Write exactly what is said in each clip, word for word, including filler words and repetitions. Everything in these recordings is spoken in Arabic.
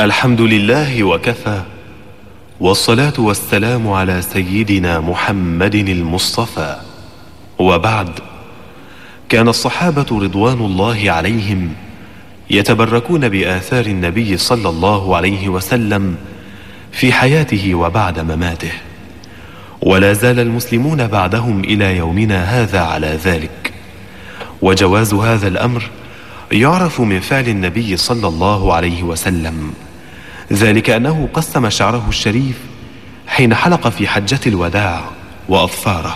الحمد لله وكفى، والصلاة والسلام على سيدنا محمد المصطفى، وبعد. كان الصحابة رضوان الله عليهم يتبركون بآثار النبي صلى الله عليه وسلم في حياته وبعد مماته، ولا زال المسلمون بعدهم إلى يومنا هذا على ذلك. وجواز هذا الأمر يعرف من فعل النبي صلى الله عليه وسلم، ذلك أنه قسم شعره الشريف حين حلق في حجة الوداع وأظفاره.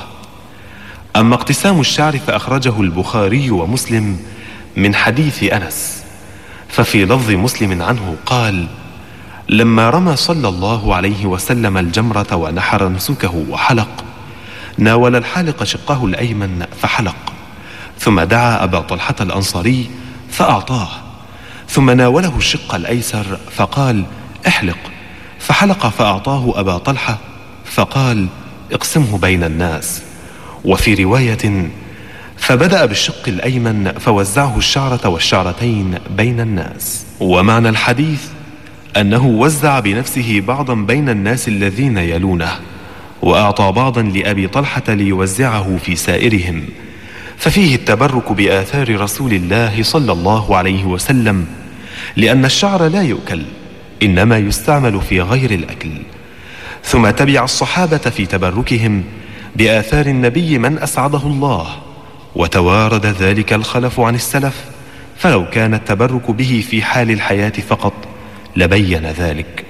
أما اقتسام الشعر فأخرجه البخاري ومسلم من حديث أنس، ففي لفظ مسلم عنه قال: لما رمى صلى الله عليه وسلم الجمرة ونحر نسكه وحلق، ناول الحالق شقه الأيمن فحلق، ثم دعا أبا طلحة الأنصاري فأعطاه، ثم ناوله الشق الأيسر فقال: احلق، فحلق فأعطاه أبا طلحة فقال: اقسمه بين الناس. وفي رواية: فبدأ بالشق الأيمن فوزعه الشعرة والشعرتين بين الناس. ومعنى الحديث أنه وزع بنفسه بعضا بين الناس الذين يلونه، وأعطى بعضا لأبي طلحة ليوزعه في سائرهم، ففيه التبرك بآثار رسول الله صلى الله عليه وسلم، لأن الشعر لا يؤكل، إنما يستعمل في غير الأكل. ثم تبع الصحابة في تبركهم بآثار النبي من أسعده الله، وتوارد ذلك الخلف عن السلف، فلو كان التبرك به في حال الحياة فقط لبين ذلك.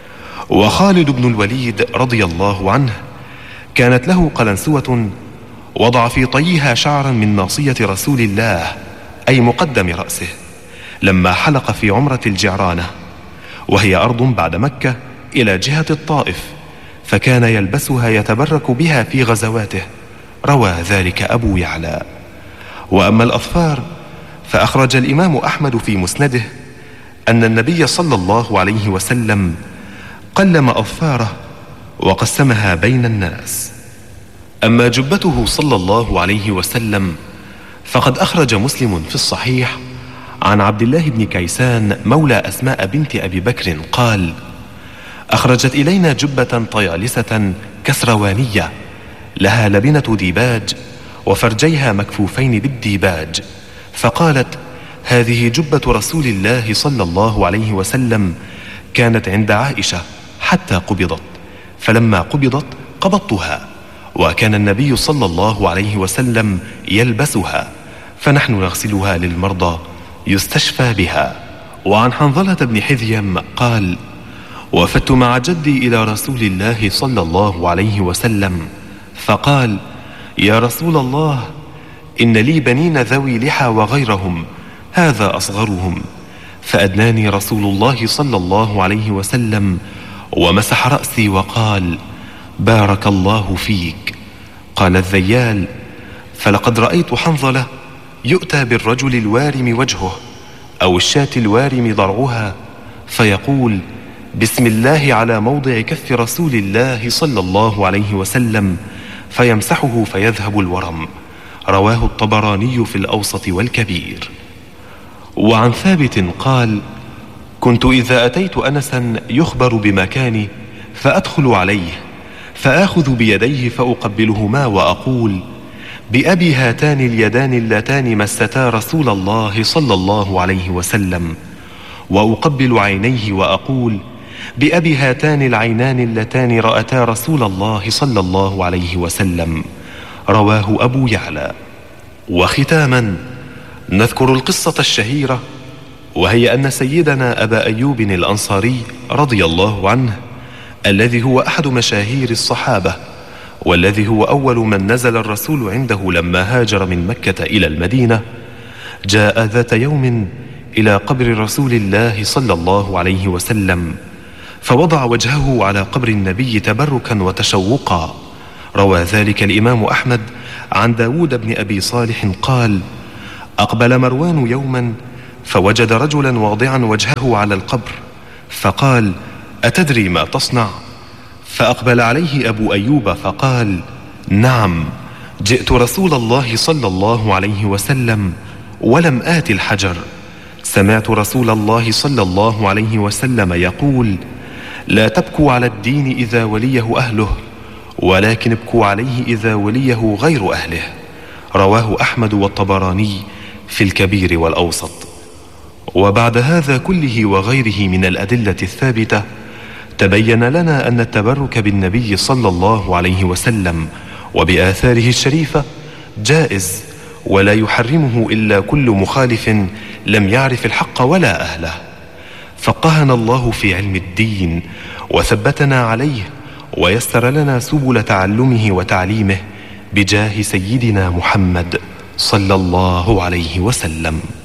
وخالد بن الوليد رضي الله عنه كانت له قلنسوة وضع في طيها شعرا من ناصية رسول الله، أي مقدم رأسه، لما حلق في عمرة الجعرانة، وهي أرض بعد مكة إلى جهة الطائف، فكان يلبسها يتبرك بها في غزواته، روى ذلك أبو يعلى. وأما الأظفار فأخرج الإمام أحمد في مسنده أن النبي صلى الله عليه وسلم قلم أظفاره وقسمها بين الناس. أما جبته صلى الله عليه وسلم فقد أخرج مسلم في الصحيح عن عبد الله بن كيسان مولى أسماء بنت أبي بكر قال: أخرجت إلينا جبة طيالسة كسروانية لها لبنة ديباج وفرجيها مكفوفين بالديباج، فقالت: هذه جبة رسول الله صلى الله عليه وسلم، كانت عند عائشة حتى قبضت، فلما قبضت قبضتها، وكان النبي صلى الله عليه وسلم يلبسها، فنحن نغسلها للمرضى يستشفى بها. وعن حنظلة بن حذيم قال: وفدت مع جدي إلى رسول الله صلى الله عليه وسلم، فقال: يا رسول الله، إن لي بنين ذوي لحى وغيرهم، هذا أصغرهم. فأدناني رسول الله صلى الله عليه وسلم ومسح رأسي وقال: بارك الله فيك. قال الذيال: فلقد رأيت حنظلة يؤتى بالرجل الوارم وجهه أو الشاة الوارم ضرعها، فيقول: بسم الله على موضع كف رسول الله صلى الله عليه وسلم، فيمسحه فيذهب الورم. رواه الطبراني في الأوسط والكبير. وعن ثابت قال: كنت إذا أتيت أنسا يخبر بمكاني فأدخل عليه فآخذ بيديه فأقبلهما وأقول: بأبي هاتان اليدان اللتان مستا رسول الله صلى الله عليه وسلم، وأقبل عينيه وأقول: بأبي هاتان العينان اللتان رأتا رسول الله صلى الله عليه وسلم. رواه أبو يعلى. وختاما نذكر القصة الشهيرة، وهي أن سيدنا أبا أيوب الأنصاري رضي الله عنه، الذي هو أحد مشاهير الصحابة، والذي هو أول من نزل الرسول عنده لما هاجر من مكة إلى المدينة، جاء ذات يوم إلى قبر رسول الله صلى الله عليه وسلم، فوضع وجهه على قبر النبي تبركا وتشوقا. روى ذلك الإمام أحمد عن داود بن أبي صالح قال: أقبل مروان يوما فوجد رجلا واضعا وجهه على القبر، فقال: أتدري ما تصنع؟ فأقبل عليه أبو أيوب فقال: نعم، جئت رسول الله صلى الله عليه وسلم ولم آت الحجر، سمعت رسول الله صلى الله عليه وسلم يقول: لا تبكوا على الدين إذا وليه أهله، ولكن ابكوا عليه إذا وليه غير أهله. رواه أحمد والطبراني في الكبير والأوسط. وبعد هذا كله وغيره من الأدلة الثابتة، تبين لنا أن التبرك بالنبي صلى الله عليه وسلم وبآثاره الشريفة جائز، ولا يحرمه إلا كل مخالف لم يعرف الحق ولا أهله. فقهنا الله في علم الدين وثبتنا عليه، ويسر لنا سبل تعلمه وتعليمه بجاه سيدنا محمد صلى الله عليه وسلم.